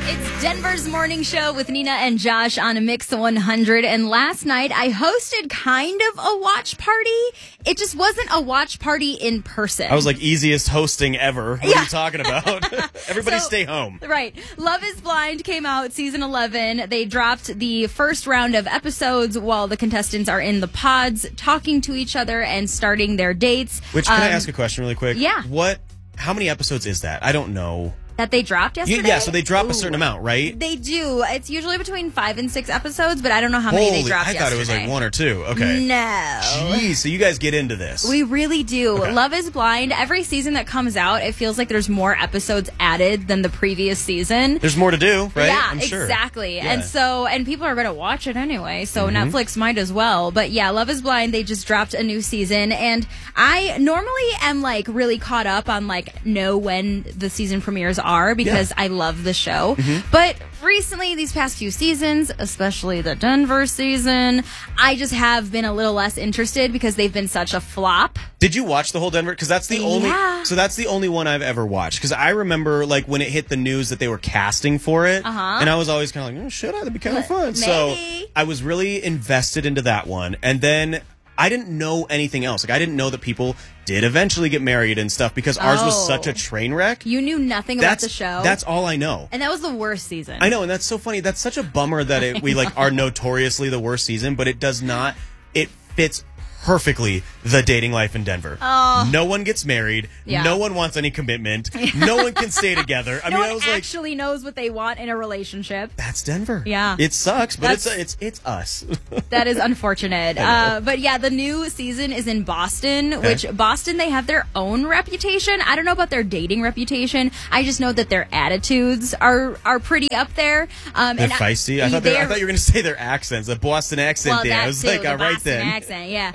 It's Denver's morning show with Nina and Josh on a Mix 100. And last night I hosted kind of a watch party. It just wasn't a watch party in person. I was like, easiest hosting ever. What are you talking about? Everybody stay home. Right. Love is Blind came out season 11. They dropped the first round of episodes while the contestants are in the pods talking to each other and starting their dates. Which, can I ask a question really quick? Yeah. How many episodes is that? I don't know. That they dropped yesterday? Yeah, so they drop a certain amount, right? They do. It's usually between 5 and 6 episodes, but I don't know how many they dropped yesterday. I thought it was like 1 or 2. Okay. No. Jeez, so you guys get into this. We really do. Okay. Love is Blind. Every season that comes out, it feels like there's more episodes added than the previous season. There's more to do, right? Yeah, I'm sure. exactly. Yeah. And people are going to watch it anyway, so Netflix might as well. But yeah, Love is Blind, they just dropped a new season, and I normally am like really caught up on like know when the season premieres are because I love the show. But recently, these past few seasons, especially the Denver season, I just have been a little less interested because they've been such a flop. Did you watch the whole Denver? Because that's the only. Yeah. So that's the only one I've ever watched. Because I remember like when it hit the news that they were casting for it, and I was always kind of like, should I? That'd be kind of fun. Maybe. So I was really invested into that one, and then I didn't know anything else. Like I didn't know that people did eventually get married and stuff because ours was such a train wreck. You knew nothing about the show. That's all I know. And that was the worst season. I know, and that's so funny. That's such a bummer that we like are notoriously the worst season, but it does not. It fits perfectly the dating life in Denver. No one gets married. Yeah. No one wants any commitment. No one can stay together. I no mean, one I was like, actually knows what they want in a relationship. that's Denver. Yeah. It sucks, but it's us. That is unfortunate. But yeah, the new season is in Boston, which Boston, they have their own reputation. I don't know about their dating reputation. I just know that their attitudes are pretty up there. They're feisty. I thought you were going to say their accents, the Boston accent. Well, I was like, all right Boston then. accent, yeah.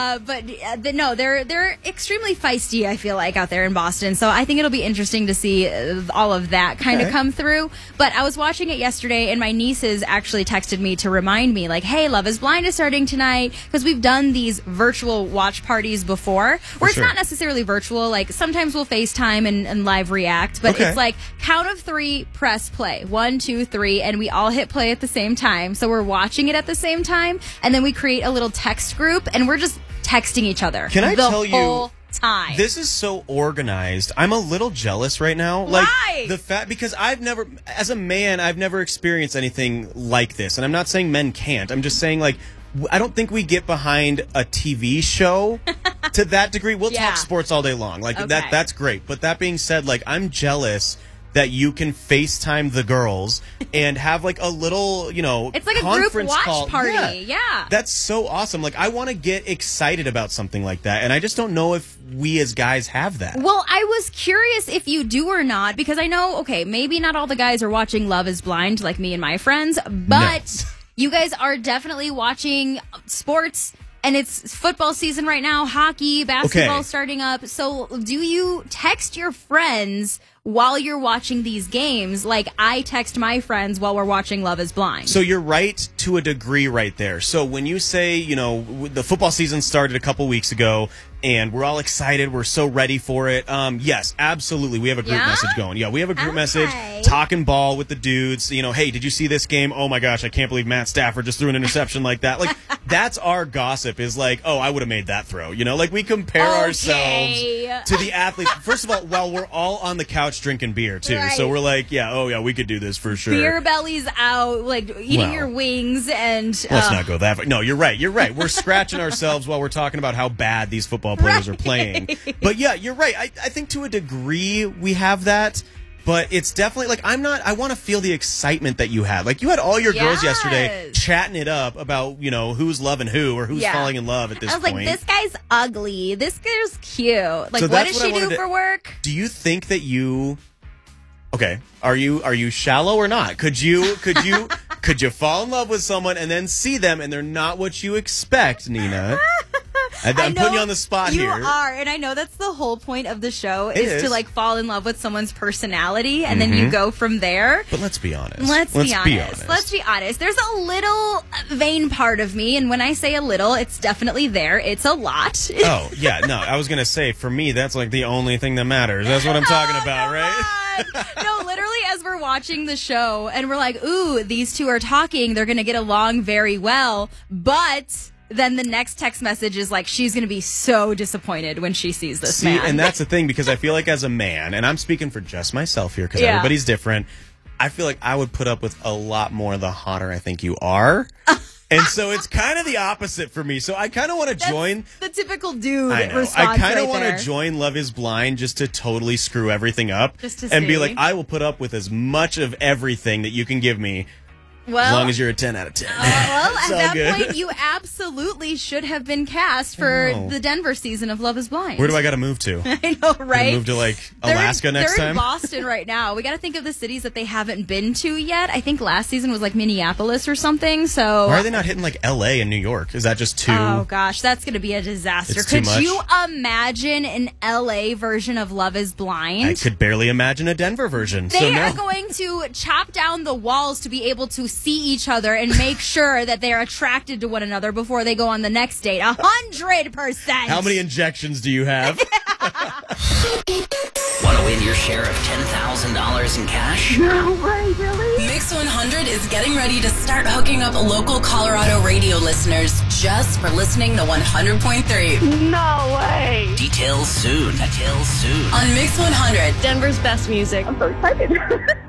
No, they're extremely feisty, I feel like, out there in Boston. So I think it'll be interesting to see all of that kind of come through. But I was watching it yesterday, and my nieces actually texted me to remind me, like, hey, Love is Blind is starting tonight, because we've done these virtual watch parties before, where it's not necessarily virtual. Like, sometimes we'll FaceTime and live react, but it's like, count of 3, press play. 1, 2, 3, and we all hit play at the same time. So we're watching it at the same time, and then we create a little text group, and we're just texting each other. Can I tell you, the whole time. This is so organized. I'm a little jealous right now. Like the fact, because as a man, I've never experienced anything like this. And I'm not saying men can't. I'm just saying, like, I don't think we get behind a TV show to that degree. We'll talk sports all day long. Like that's great. But that being said, like, I'm jealous that you can FaceTime the girls and have like a little, it's like a group watch party. Yeah. That's so awesome. Like, I want to get excited about something like that. And I just don't know if we as guys have that. Well, I was curious if you do or not, because I know, maybe not all the guys are watching Love is Blind like me and my friends, but you guys are definitely watching sports. And it's football season right now, hockey, basketball starting up. So do you text your friends while you're watching these games? Like I text my friends while we're watching Love is Blind. So you're right to a degree right there. So when you say, the football season started a couple weeks ago and we're all excited, we're so ready for it. Yes, absolutely. We have a group message going. Yeah, we have a group message talking ball with the dudes. Hey, did you see this game? Oh my gosh, I can't believe Matt Stafford just threw an interception like that. Like, that's our gossip is like, oh, I would have made that throw. Like we compare ourselves to the athletes. First of all, while we're all on the couch drinking beer too. Right. So we're like, we could do this for sure. Beer bellies out, like eating your wings and... Let's not go that far. No, you're right. We're scratching ourselves while we're talking about how bad these football players are playing. But yeah, you're right. I think to a degree we have that. But it's definitely like I want to feel the excitement that you had. Like you had all your girls yesterday chatting it up about, who's loving who or who's falling in love at this point. I was like, this guy's ugly. This girl's cute. Like, so what does she do for work? Do you think that you are you shallow or not? Could you fall in love with someone and then see them and they're not what you expect, Nina? I'm putting you on the spot you here. You are, and I know that's the whole point of the show is to like fall in love with someone's personality, and then you go from there. But let's be honest. Let's be honest. There's a little vain part of me, and when I say a little, it's definitely there. It's a lot. Oh, yeah. No, I was going to say, for me, that's like the only thing that matters. That's what I'm talking about, right? No, literally, as we're watching the show, and we're like, ooh, these two are talking. They're going to get along very well. But then the next text message is like, she's going to be so disappointed when she sees this man. And that's the thing, because I feel like as a man, and I'm speaking for just myself here, because everybody's different, I feel like I would put up with a lot more the hotter I think you are. And so it's kind of the opposite for me. So I kind of want to join the typical dude response. I kind of want to join Love is Blind just to totally screw everything up. Just to be like, I will put up with as much of everything that you can give me. Well, as long as you're a 10 out of 10. Well, at that point, you absolutely should have been cast for the Denver season of Love is Blind. Where do I got to move to? I know, right? Move to, like, Alaska next time? They're in Boston right now. We got to think of the cities that they haven't been to yet. I think last season was, like, Minneapolis or something, so... Why are they not hitting, like, L.A. and New York? Is that just too... Oh, gosh, that's going to be a disaster. Could you imagine an L.A. version of Love is Blind? I could barely imagine a Denver version. They are going to chop down the walls to be able to see each other and make sure that they're attracted to one another before they go on the next date. 100%. How many injections do you have? Want to win your share of $10,000 in cash? No way, really? Mix 100 is getting ready to start hooking up local Colorado radio listeners just for listening to 100.3. No way. Details soon. On Mix 100. Denver's best music. I'm so excited.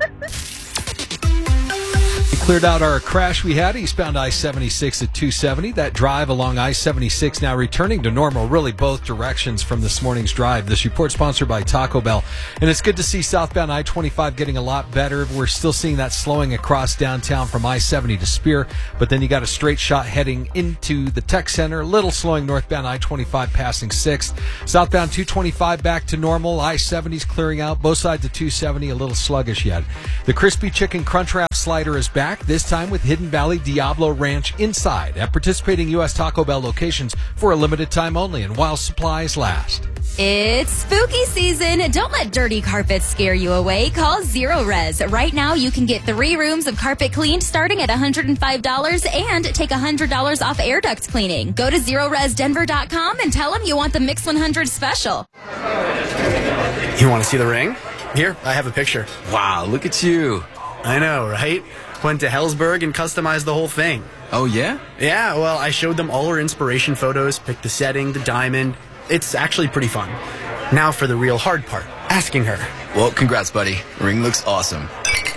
Cleared out our crash we had eastbound I-76 at 270. That drive along I-76 now returning to normal, really both directions from this morning's drive. This report sponsored by Taco Bell. And it's good to see southbound I-25 getting a lot better. We're still seeing that slowing across downtown from I-70 to Spear, but then you got a straight shot heading into the Tech Center. A little slowing northbound I-25 passing 6th. Southbound 225 back to normal. I-70's clearing out. Both sides of 270 a little sluggish yet. The Crispy Chicken Crunchwrap Slider is back, this time with Hidden Valley Diablo Ranch inside at participating U.S. Taco Bell locations for a limited time only and while supplies last. It's spooky season. Don't let dirty carpets scare you away. Call Zero Res. Right now, you can get 3 rooms of carpet cleaned starting at $105 and take $100 off air duct cleaning. Go to ZeroResDenver.com and tell them you want the Mix 100 special. You want to see the ring? Here, I have a picture. Wow, look at you. I know, right? Went to Hellsberg and customized the whole thing. Oh, yeah? Yeah, well, I showed them all our inspiration photos, picked the setting, the diamond. It's actually pretty fun. Now for the real hard part, asking her. Well, congrats, buddy. Ring looks awesome.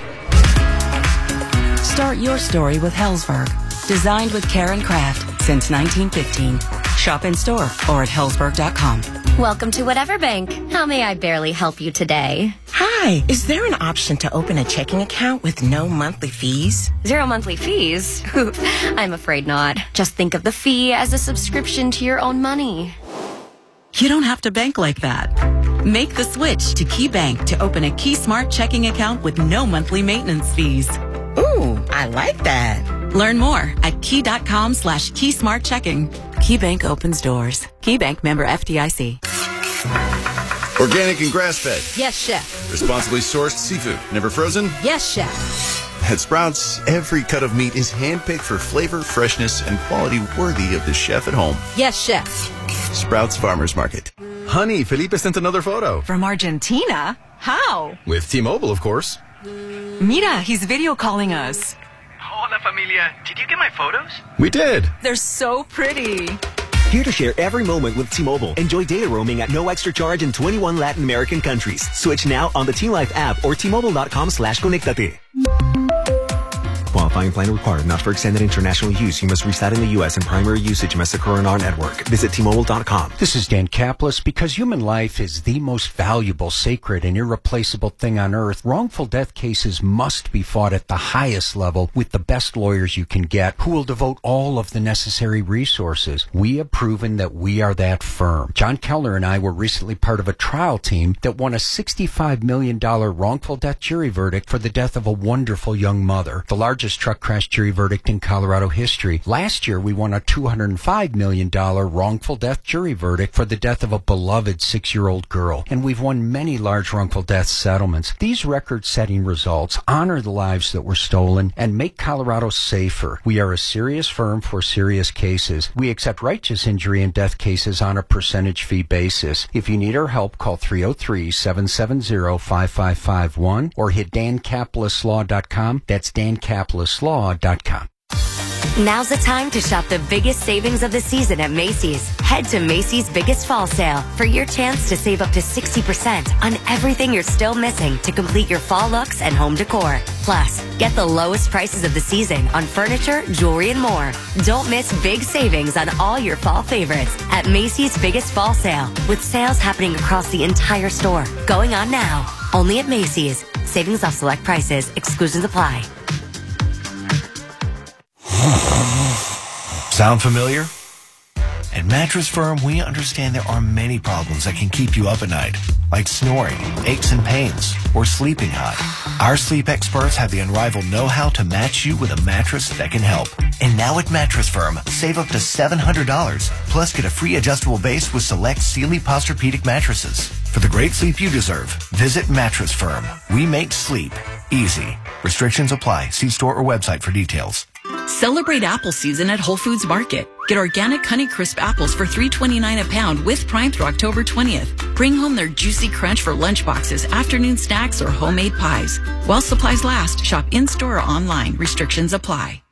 Start your story with Hellsberg. Designed with care and craft since 1915. Shop in store or at hellsberg.com. Welcome to Whatever Bank. How may I barely help you today? Hi, is there an option to open a checking account with no monthly fees? 0 monthly fees? I'm afraid not. Just think of the fee as a subscription to your own money. You don't have to bank like that. Make the switch to Key Bank to open a Key Smart checking account with no monthly maintenance fees. Ooh, I like that. Learn more at key.com/keysmartchecking. Key Bank opens doors. Key Bank member FDIC. Organic and grass-fed. Yes, chef. Responsibly sourced seafood. Never frozen? Yes, chef. At Sprouts, every cut of meat is handpicked for flavor, freshness, and quality worthy of the chef at home. Yes, chef. Sprouts Farmers Market. Honey, Felipe sent another photo. From Argentina? How? With T-Mobile, of course. Mira, he's video calling us. Hola, familia. Did you get my photos? We did. They're so pretty. Here to share every moment with T-Mobile. Enjoy data roaming at no extra charge in 21 Latin American countries. Switch now on the T-Life app or T-Mobile.com/conectate. Qualifying plan required. Not for extended international use. You must reside in the U.S. and primary usage must occur on our network. Visit T-Mobile.com. This is Dan Kaplis. Because human life is the most valuable, sacred, and irreplaceable thing on earth, wrongful death cases must be fought at the highest level with the best lawyers you can get who will devote all of the necessary resources. We have proven that we are that firm. John Keller and I were recently part of a trial team that won a $65 million wrongful death jury verdict for the death of a wonderful young mother. The largest truck crash jury verdict in Colorado history. Last year, we won a $205 million wrongful death jury verdict for the death of a beloved 6-year-old girl. And we've won many large wrongful death settlements. These record-setting results honor the lives that were stolen and make Colorado safer. We are a serious firm for serious cases. We accept righteous injury and death cases on a percentage fee basis. If you need our help, call 303-770-5551 or hit dancaplisslaw.com. That's dancaplisslaw.com. Now's the time to shop the biggest savings of the season at Macy's. Head to Macy's Biggest Fall Sale for your chance to save up to 60% on everything you're still missing to complete your fall looks and home decor. Plus, get the lowest prices of the season on furniture, jewelry, and more. Don't miss big savings on all your fall favorites at Macy's Biggest Fall Sale, with sales happening across the entire store. Going on now. Only at Macy's. Savings off select prices. Exclusions apply. Sound familiar? At Mattress Firm, we understand there are many problems that can keep you up at night, like snoring, aches and pains, or sleeping hot. Our sleep experts have the unrivaled know-how to match you with a mattress that can help. And now at Mattress Firm, save up to $700, plus get a free adjustable base with select Sealy Posturepedic mattresses. For the great sleep you deserve, visit Mattress Firm. We make sleep easy. Restrictions apply. See store or website for details. Celebrate apple season at Whole Foods Market. Get organic Honeycrisp apples for $3.29 a pound with Prime through October 20th. Bring home their juicy crunch for lunchboxes, afternoon snacks, or homemade pies. While supplies last, shop in-store or online. Restrictions apply.